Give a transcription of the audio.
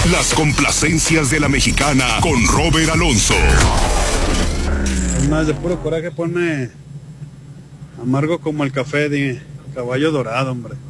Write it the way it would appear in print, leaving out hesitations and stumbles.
Las complacencias de la mexicana con Robert Alonso. Es más, de puro coraje ponme amargo como el café de Caballo Dorado, hombre.